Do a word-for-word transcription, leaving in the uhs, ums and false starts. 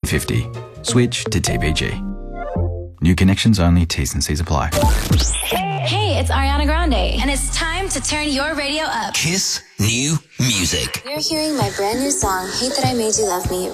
fifty. Switch to T P G. New connections only. T's and C's apply. Hey, it's Ariana Grande, and it's time to turn your radio up. Kiss New Music. You're hearing my brand new song, Hate That I Made You Love Me,